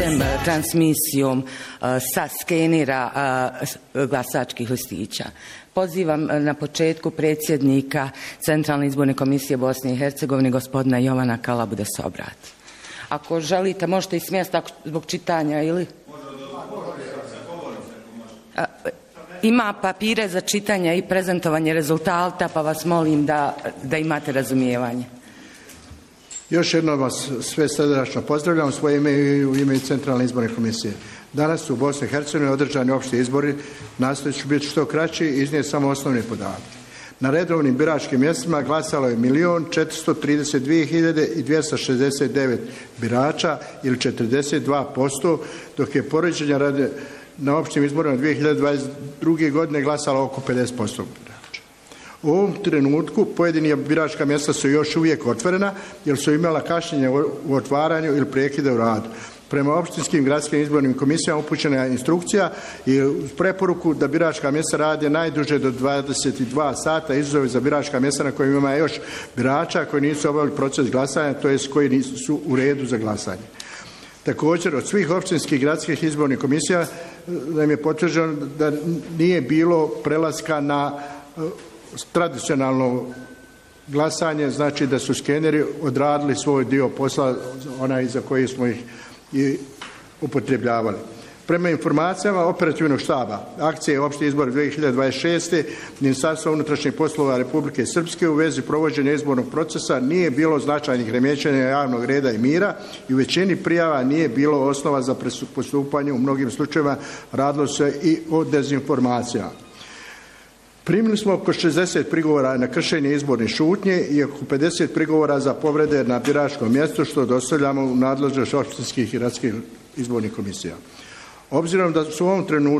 transmisijom sa skenera glasačkih listića. Pozivam na početku predsjednika Centralne izborne komisije Bosne i Hercegovine, gospodina Jovana Kalabu, da se obrati. Ako želite, možete i s mjesta zbog čitanja ili... Ima papire za čitanje i prezentovanje rezultata, pa vas molim da imate razumijevanje. Još jednom vas sve srdačno pozdravljam u svoje ime i u ime Centralne izborne komisije. Danas su u Bosni i Hercegovini održani opšti izbori, nastojat ću biti što kraći i iznijeti samo osnovne podatke. Na redovnim biračkim mjestima glasalo je 1.432.269 birača ili 42%, dok je poređenja radi na opštim izborima 2022. godine glasalo oko 50% birača. U ovom trenutku pojedini biračka mjesta su još uvijek otvorena jer su imala kašnjenje u otvaranju ili prekide u radu. Prema opštinskim gradskim izbornim komisijama upućena je instrukcija i uz preporuku da biračka mjesta rade najduže do 22 sata, izuzev za biračka mjesta na kojima ima još birača koji nisu obavili proces glasanja, to jest koji nisu u redu za glasanje. Također, od svih općinskih gradskih izbornih komisija nam je potvrđeno da nije bilo prelaska na tradicionalno glasanje, znači da su skeneri odradili svoj dio posla, onaj za koji smo ih i upotrebljavali. Prema informacijama operativnog štaba akcije opšti izbor 2026. Ministarstva unutrašnjih poslova Republike Srpske u vezi provođenja izbornog procesa nije bilo značajnih remećenja javnog reda i mira i u većini prijava nije bilo osnova za postupanje. U mnogim slučajevima radilo se i o dezinformacijama. Primili smo oko 60 prigovora na kršenje izborne šutnje i oko 50 prigovora za povrede na biračkom mjestu, što dostavljamo u nadležnost opštinskih i gradskih izbornih komisija. Obzirom da su u ovom trenutku